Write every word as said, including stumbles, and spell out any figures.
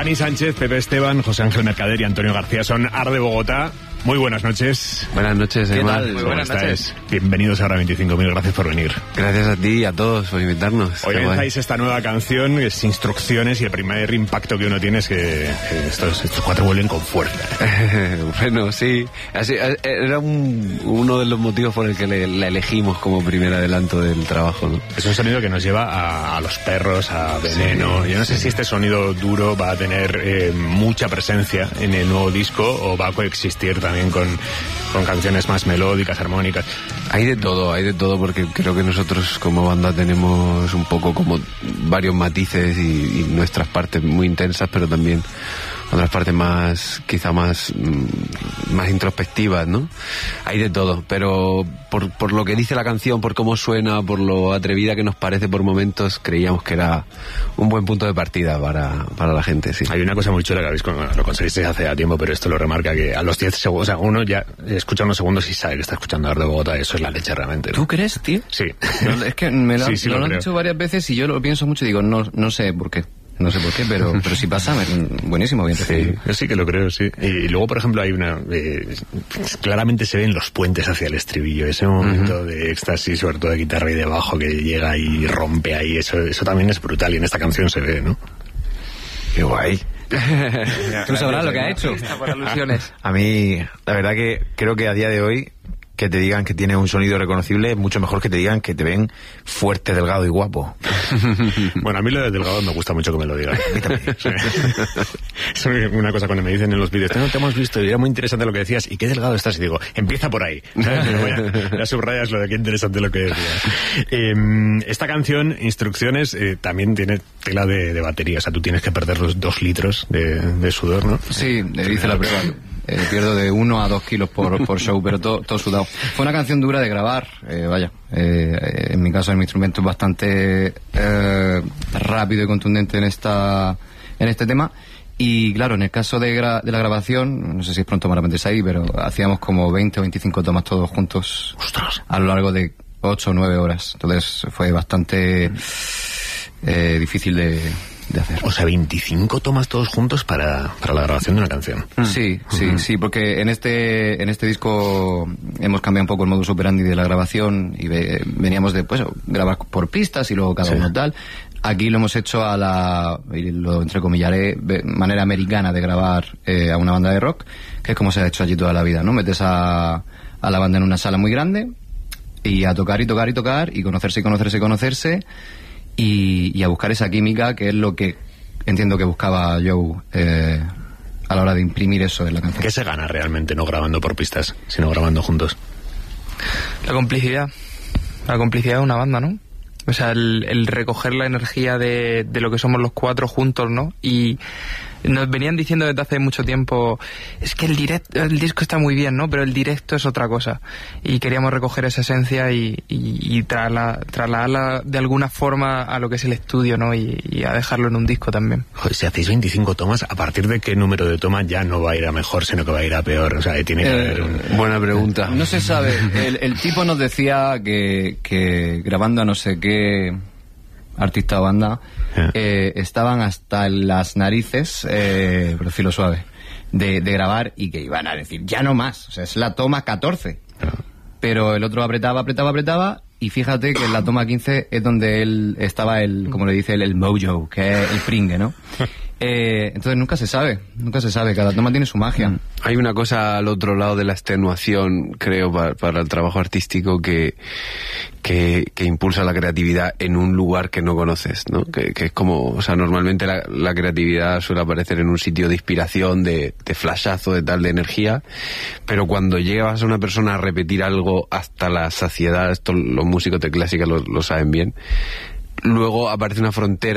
Dani Sánchez, Pepe Esteban, José Ángel Mercader y Antonio García son Arde Bogotá. Muy buenas noches. Buenas noches, hermano. Muy buenas noches. Bienvenidos a Hora veinticinco, mil gracias por venir. Gracias a ti y a todos por invitarnos. Hoy lanzáis esta nueva canción, es Instrucciones, y el primer impacto que uno tiene es que, que estos, estos cuatro vuelven con fuerza. Bueno, sí. Así, era un, uno de los motivos por el que le, la elegimos como primer adelanto del trabajo, ¿no? Es un sonido que nos lleva a, a los perros, a Veneno. Sí. Yo no sé si este sonido duro va a tener eh, mucha presencia en el nuevo disco o va a coexistir también también con, con canciones más melódicas, armónicas. Hay de todo, hay de todo, porque creo que nosotros como banda tenemos un poco como varios matices y, y nuestras partes muy intensas, pero también otras partes más, quizá más, más introspectivas, ¿no? Hay de todo, pero por, por lo que dice la canción, por cómo suena, por lo atrevida que nos parece por momentos, creíamos que era un buen punto de partida para, para la gente, sí. Hay una cosa muy chula que habéis, lo conseguisteis hace ya tiempo, pero esto lo remarca, que a los diez segundos, o sea, uno ya escucha unos segundos y sabe que está escuchando a Arde Bogotá, eso es la leche realmente, ¿no? ¿Tú crees, tío? Sí. No, es que me lo, sí, sí, lo, lo lo han dicho varias veces y yo lo pienso mucho y digo, no, no sé por qué. No sé por qué, pero, pero si pasa, buenísimo. Bien, sí, yo sí que lo creo, sí. Y luego, por ejemplo, hay una... Eh, claramente se ven los puentes hacia el estribillo, ese momento uh-huh. de éxtasis, sobre todo de guitarra y de bajo, que llega y rompe ahí, eso, eso también es brutal, y en esta canción se ve, ¿no? Qué guay. Tú sabrás lo que ha hecho. Por alusiones. A mí, la verdad que creo que a día de hoy, que te digan que tienes un sonido reconocible es mucho mejor que te digan que te ven fuerte, delgado y guapo. Bueno, a mí lo de delgado me gusta mucho que me lo digan. A mí también. Es una cosa cuando me dicen en los vídeos, no te hemos visto y era muy interesante lo que decías, y qué delgado estás, y digo, empieza por ahí. Ya subrayas lo de qué interesante lo que decías. Eh, esta canción, Instrucciones, eh, también tiene tela de, de batería, o sea, tú tienes que perder los dos litros de, de sudor, ¿no? Sí, le hice la prueba. Eh, pierdo de uno a dos kilos por, por show, pero todo, todo sudado. Fue una canción dura de grabar, eh, vaya. Eh, en mi caso, mi instrumento es bastante eh, rápido y contundente en esta en este tema. Y claro, en el caso de, gra- de la grabación, no sé si es pronto para meterse ahí, pero hacíamos como veinte o veinticinco tomas todos juntos. ¡Ostras! A lo largo de ocho o nueve horas. Entonces fue bastante eh, difícil de... de hacer. O sea, veinticinco tomas todos juntos para, para la grabación de una canción. Sí, sí, uh-huh. sí, porque en este en este disco hemos cambiado un poco el modus operandi de la grabación y ve, veníamos de pues grabar por pistas y luego cada sí. uno tal. Aquí lo hemos hecho a la, y lo entrecomillaré, manera americana de grabar eh, a una banda de rock, que es como se ha hecho allí toda la vida, ¿no? Metes a, a la banda en una sala muy grande y a tocar y tocar y tocar y conocerse y conocerse y conocerse. Y, y a buscar esa química, que es lo que entiendo que buscaba Joe eh, a la hora de imprimir eso en la canción. ¿Qué se gana realmente no grabando por pistas, sino grabando juntos? La complicidad. La complicidad de una banda, ¿no? O sea, el, el recoger la energía de, de lo que somos los cuatro juntos, ¿no? Y nos venían diciendo desde hace mucho tiempo, es que el directo, el disco está muy bien, ¿no? Pero el directo es otra cosa. Y queríamos recoger esa esencia y, y, y trasla, trasladarla de alguna forma a lo que es el estudio, ¿no? Y, y a dejarlo en un disco también. Joder, si hacéis veinticinco tomas, ¿a partir de qué número de tomas ya no va a ir a mejor, sino que va a ir a peor? O sea, tiene que eh, haber un... Buena pregunta. No se sabe. El, el tipo nos decía que, que grabando a no sé qué artista o banda, yeah. eh, estaban hasta las narices, eh, por decirlo suave, de, de grabar y que iban a decir, ya no más, o sea, es la toma catorce. Yeah. Pero el otro apretaba, apretaba, apretaba, y fíjate que en la toma quince es donde él estaba el, como le dice él, el mojo, que es el pringue, ¿no? Eh, entonces nunca se sabe, nunca se sabe, cada toma tiene su magia. Hay una cosa al otro lado de la extenuación, creo, para, para el trabajo artístico que, que, que impulsa la creatividad en un lugar que no conoces, ¿no? Que, que es como, o sea, normalmente la, la creatividad suele aparecer en un sitio de inspiración, de, de flashazo, de tal, de energía, pero cuando llevas a una persona a repetir algo hasta la saciedad, esto los músicos de clásica lo, lo saben bien, luego aparece una frontera